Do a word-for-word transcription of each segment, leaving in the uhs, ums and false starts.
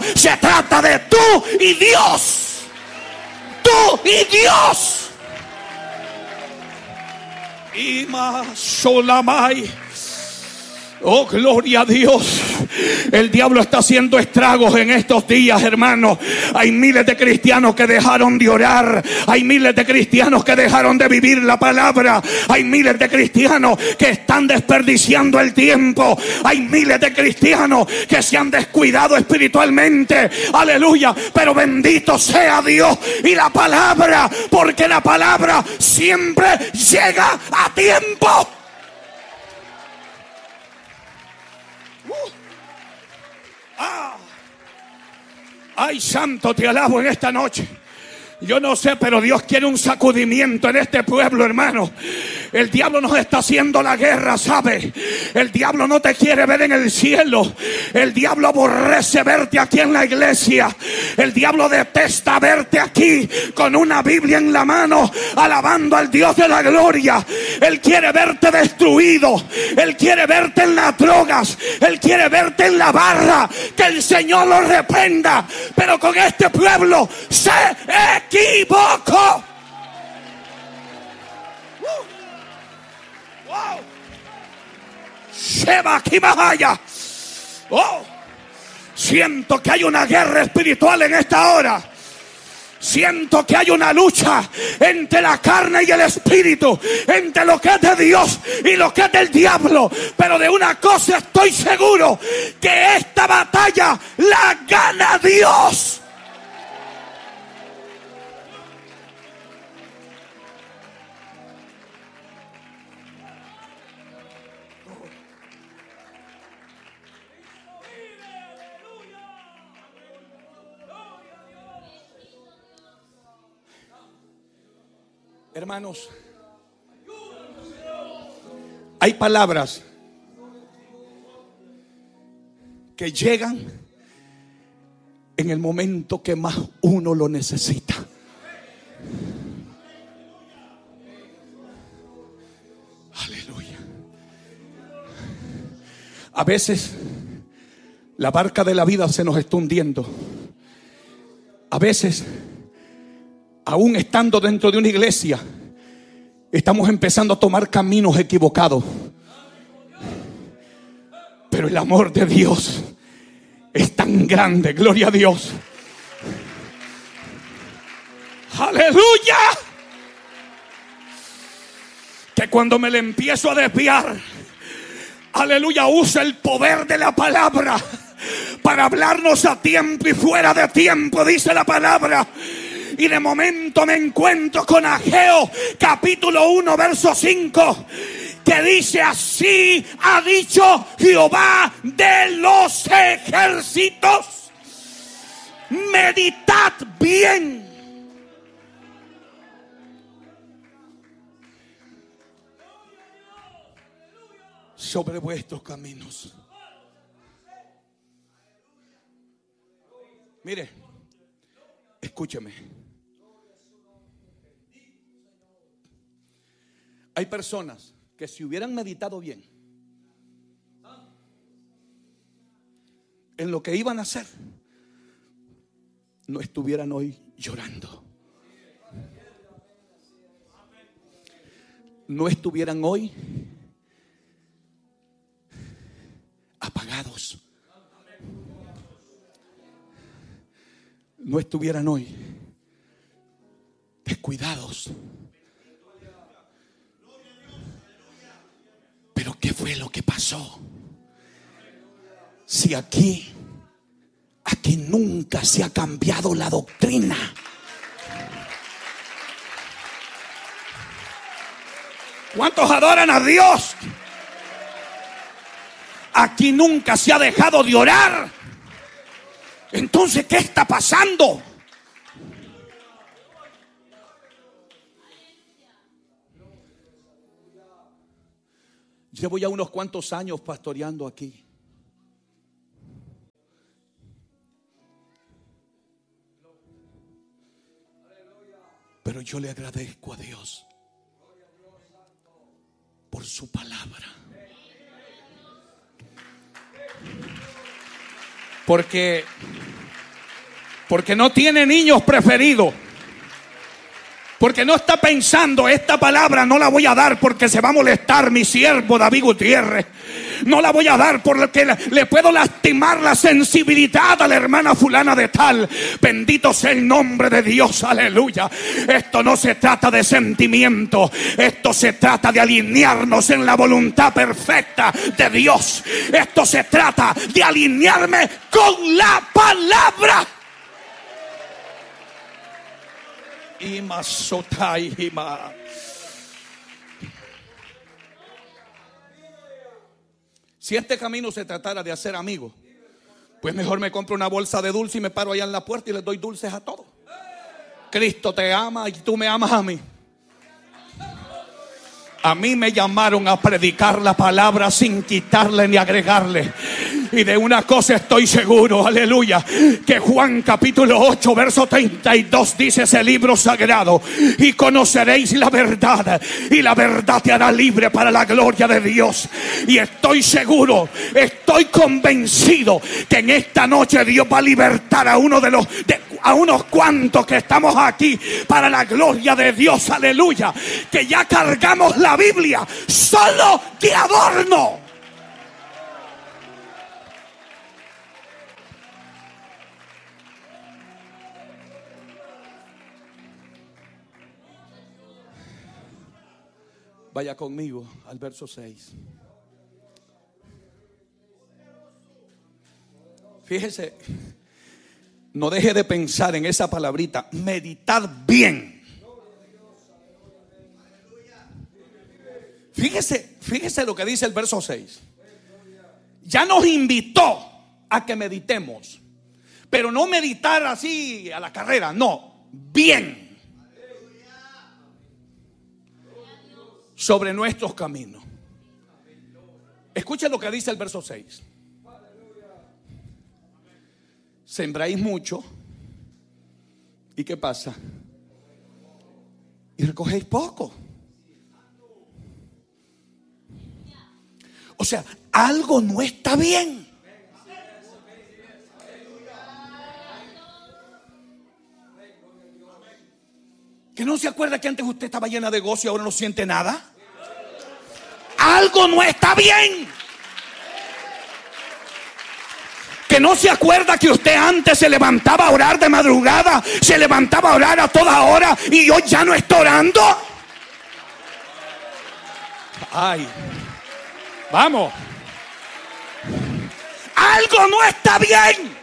se trata de tú y Dios. Tú y Dios. Y más solamai. Oh, gloria a Dios. El diablo está haciendo estragos en estos días, hermanos. Hay miles de cristianos que dejaron de orar. Hay miles de cristianos que dejaron de vivir la palabra. Hay miles de cristianos que están desperdiciando el tiempo. Hay miles de cristianos que se han descuidado espiritualmente. Aleluya. Pero bendito sea Dios y la palabra, porque la palabra siempre llega a tiempo. Ah. Ay, santo, te alabo en esta noche. Yo no sé, pero Dios quiere un sacudimiento en este pueblo, hermano. El diablo nos está haciendo la guerra, ¿sabe? El diablo no te quiere ver en el cielo. El diablo aborrece verte aquí en la iglesia. El diablo detesta verte aquí con una Biblia en la mano, alabando al Dios de la gloria. Él quiere verte destruido. Él quiere verte en las drogas. Él quiere verte en la barra. Que el Señor lo reprenda. Pero con este pueblo se equivocó. Wow. Sheba Kimahaya. Oh. Siento que hay una guerra espiritual en esta hora. Siento que hay una lucha entre la carne y el espíritu, entre lo que es de Dios y lo que es del diablo. Pero de una cosa estoy seguro, que esta batalla la gana Dios. Hermanos, hay palabras que llegan en el momento que más uno lo necesita. Aleluya. A veces la barca de la vida se nos está hundiendo. A veces, aún estando dentro de una iglesia, estamos empezando a tomar caminos equivocados. Pero el amor de Dios es tan grande, gloria a Dios. Aleluya. Que cuando me le empiezo a desviar, aleluya, usa el poder de la palabra para hablarnos a tiempo y fuera de tiempo, dice la palabra. Y de momento me encuentro con Ageo capítulo uno verso cinco, que dice: así ha dicho Jehová de los ejércitos, meditad bien. Sobre vuestros caminos. Mire, escúcheme. Hay personas que si hubieran meditado bien en lo que iban a hacer, no estuvieran hoy llorando. No estuvieran hoy apagados. No estuvieran hoy descuidados. Pero ¿qué fue lo que pasó? Si aquí, aquí nunca se ha cambiado la doctrina. ¿Cuántos adoran a Dios? Aquí nunca se ha dejado de orar. Entonces, ¿qué está pasando? Llevo ya unos cuantos años pastoreando aquí. Pero yo le agradezco a Dios por su palabra. Porque Porque no tiene niños preferidos. Porque no está pensando, esta palabra no la voy a dar porque se va a molestar mi siervo David Gutiérrez. No la voy a dar porque le puedo lastimar la sensibilidad a la hermana fulana de tal. Bendito sea el nombre de Dios, aleluya. Esto no se trata de sentimiento. Esto se trata de alinearnos en la voluntad perfecta de Dios. Esto se trata de alinearme con la palabra. Ima sotai ima. Si este camino se tratara de hacer amigos, pues mejor me compro una bolsa de dulce y me paro allá en la puerta y les doy dulces a todos. Cristo te ama y tú me amas a mí. A mí me llamaron a predicar la palabra sin quitarle ni agregarle. Y de una cosa estoy seguro, aleluya, que Juan capítulo ocho verso treinta y dos dice ese libro sagrado: y conoceréis la verdad, y la verdad te hará libre para la gloria de Dios. Y estoy seguro, estoy convencido que en esta noche Dios va a libertar a uno de los de, a unos cuantos que estamos aquí para la gloria de Dios, aleluya, que ya cargamos la Biblia solo de adorno. Vaya conmigo al verso seis. Fíjese, no deje de pensar en esa palabrita, meditar bien. Fíjese, fíjese lo que dice el verso seis. Ya nos invitó a que meditemos, pero no meditar así a la carrera, no, bien. Sobre nuestros caminos. Escuchen lo que dice el verso seis. Sembráis mucho. ¿Y qué pasa? Y recogéis poco. O sea, algo no está bien. ¿Que no se acuerda que antes usted estaba llena de gozo y ahora no siente nada? Algo no está bien. ¿Que no se acuerda que usted antes se levantaba a orar de madrugada, se levantaba a orar a toda hora y hoy ya no está orando? Ay, vamos. Algo no está bien.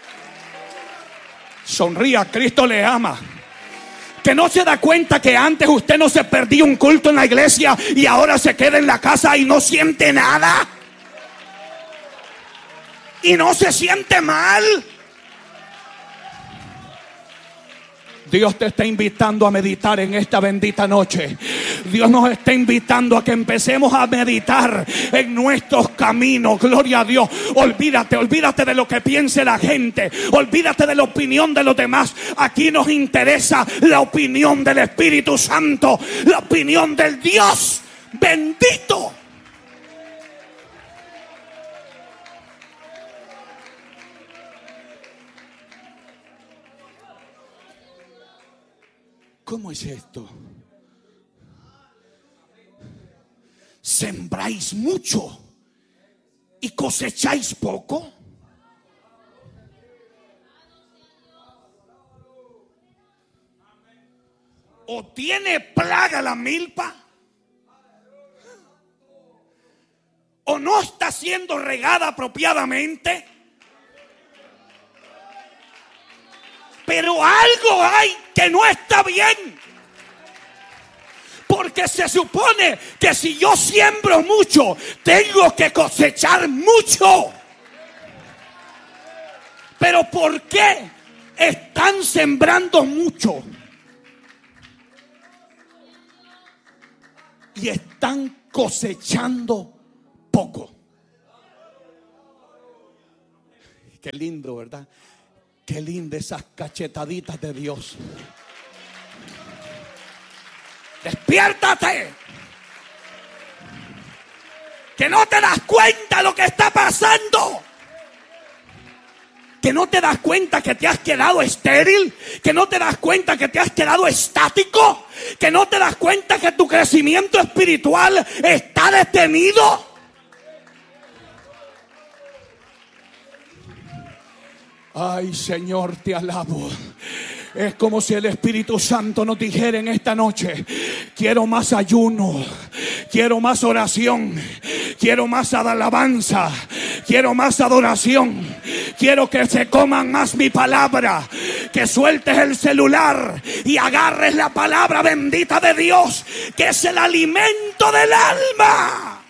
Sonría, Cristo le ama. Que no se da cuenta que antes usted no se perdía un culto en la iglesia y ahora se queda en la casa y no siente nada. Y no se siente mal. Dios te está invitando a meditar en esta bendita noche. Dios nos está invitando a que empecemos a meditar en nuestros caminos. Gloria a Dios. Olvídate, olvídate de lo que piense la gente. Olvídate de la opinión de los demás. Aquí nos interesa la opinión del Espíritu Santo. La opinión del Dios bendito. ¿Cómo es esto? ¿Sembráis mucho y cosecháis poco? ¿O tiene plaga la milpa? ¿O no está siendo regada apropiadamente? Pero algo hay que no está bien. Porque se supone que si yo siembro mucho, tengo que cosechar mucho. Pero ¿por qué están sembrando mucho y están cosechando poco? Qué lindo, ¿verdad? Qué linda esas cachetaditas de Dios. Despiértate. Que no te das cuenta lo que está pasando. que no te das cuenta que te has quedado estéril, que no te das cuenta que te has quedado estático, que no te das cuenta que tu crecimiento espiritual está detenido. Ay, Señor, te alabo. Es como si el Espíritu Santo nos dijera en esta noche: quiero más ayuno, quiero más oración, quiero más alabanza, quiero más adoración, quiero que se coman más mi palabra, que sueltes el celular y agarres la palabra bendita de Dios, que es el alimento del alma.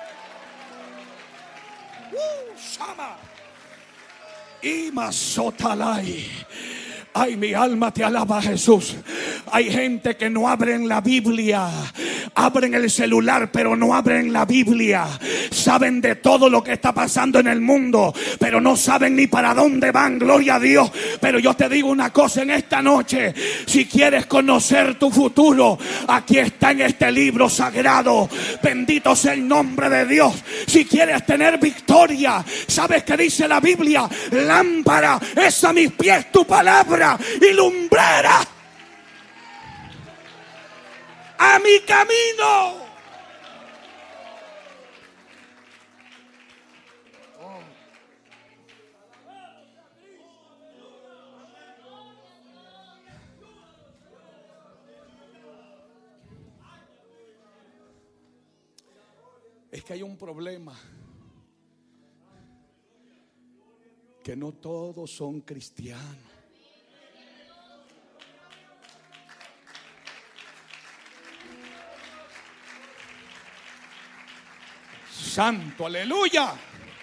Uh, Shama. Y Masotalai. Ay, mi alma te alaba, Jesús. Hay gente que no abren la Biblia, abren el celular, pero no abren la Biblia. Saben de todo lo que está pasando en el mundo, pero no saben ni para dónde van, gloria a Dios. Pero yo te digo una cosa en esta noche: si quieres conocer tu futuro, aquí está en este libro sagrado. Bendito sea el nombre de Dios. Si quieres tener victoria, ¿sabes qué dice la Biblia? Lámpara es a mis pies tu palabra y lumbrera a mi camino. Oh. Es que hay un problema, que no todos son cristianos. Santo, aleluya.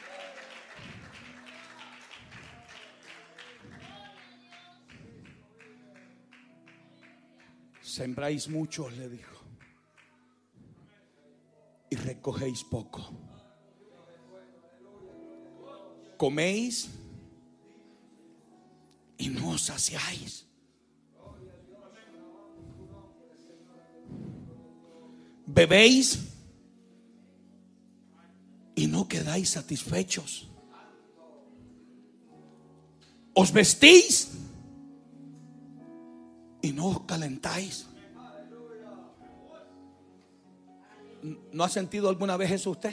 Sembráis mucho, le dijo, y recogéis poco. Coméis y no os saciáis. Bebéis y no quedáis satisfechos. Os vestís y no os calentáis. ¿No ha sentido alguna vez eso usted?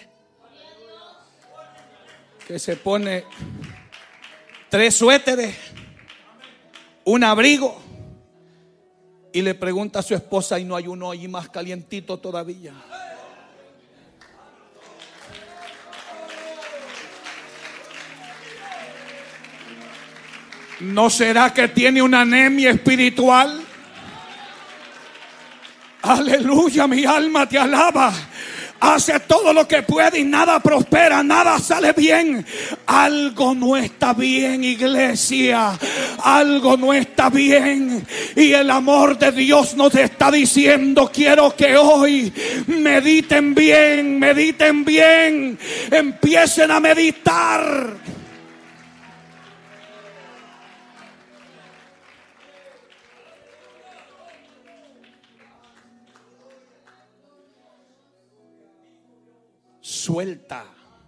Que se pone tres suéteres, un abrigo, y le pregunta a su esposa: ¿y no hay uno allí más calientito todavía? ¿No será que tiene una anemia espiritual? Aleluya, mi alma te alaba. Hace todo lo que puede y nada prospera, nada sale bien. Algo no está bien, iglesia. Algo no está bien. Y el amor de Dios nos está diciendo: quiero que hoy mediten bien, mediten bien. Empiecen a meditar. Suelta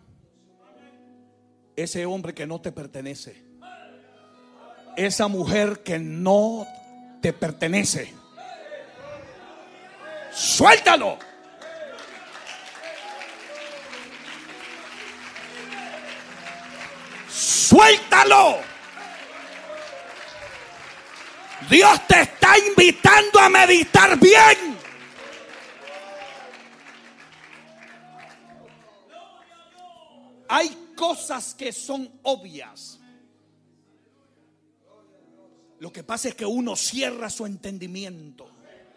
ese hombre que no te pertenece, esa mujer que no te pertenece. Suéltalo. Suéltalo. Dios te está invitando a meditar bien. Hay cosas que son obvias. Lo que pasa es que uno cierra su entendimiento.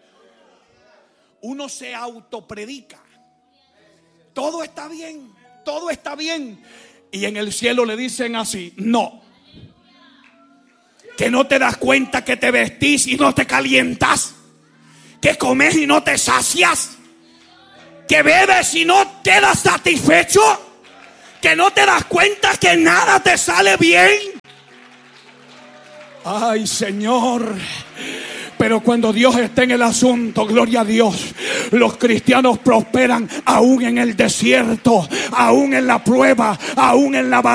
Uno se autopredica. Todo está bien, todo está bien. Y en el cielo le dicen así: no. Que no te das cuenta que te vestís y no te calientas. Que comes y no te sacias. Que bebes y no quedas satisfecho. Que no te das cuenta que nada te sale bien. Ay, Señor. Pero cuando Dios está en el asunto, gloria a Dios, los cristianos prosperan aún en el desierto, aún en la prueba, aún en la batalla.